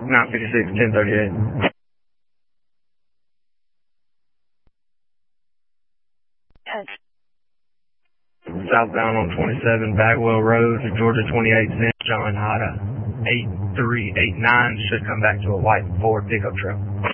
956, 1038. Southbound on 27 Bagwell Road, Georgia 28 cents, John Hatta 8389, should come back to a white Ford pickup truck.